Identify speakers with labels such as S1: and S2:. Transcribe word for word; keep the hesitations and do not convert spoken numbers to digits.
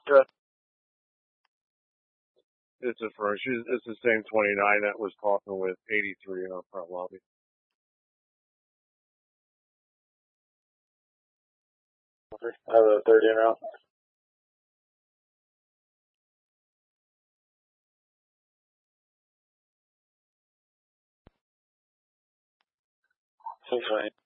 S1: Yeah. It's a first. It's the same twenty-nine that was talking with eighty-three in our front lobby.
S2: Okay. I have a thirty in route. Six,